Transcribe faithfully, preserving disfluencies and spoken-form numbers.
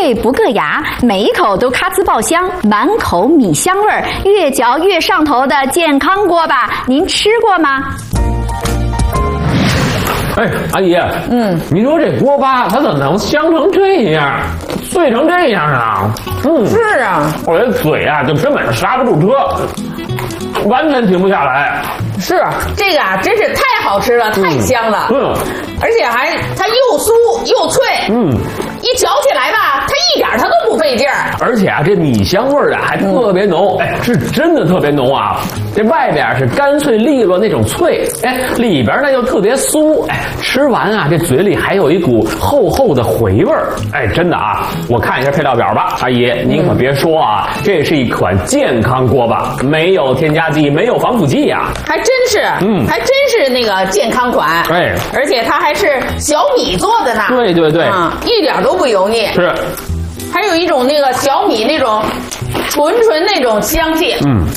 脆不硌牙，每一口都咔呲爆香，满口米香味儿，越嚼越上头的健康锅巴，您吃过吗？ 哎，阿姨，嗯，你说这锅巴它怎么能香成这样，脆成这样啊？嗯， 是啊， 我这嘴啊就根本是刹不住车，完全停不下来。 是这个啊，真是太好吃了，太香了。 嗯，嗯而且还它又酥又脆。 嗯。 一嚼起来吧，它一点它都不费劲儿， 而且啊，这米香味儿啊还特别浓，哎，是真的特别浓啊！这外边是干脆利落那种脆，哎，里边呢又特别酥，哎，吃完啊，这嘴里还有一股厚厚的回味儿，哎，真的啊！我看一下配料表吧，阿姨，您可别说啊，这是一款健康锅巴，没有添加剂，没有防腐剂呀、啊， 还真是， 嗯， 还真是那个健康款， 哎， 而且它还是小米做的呢， 对对对， 啊、嗯，一点都。都不油腻， 是， 还有一种那个小米那种纯纯那种香气， 嗯，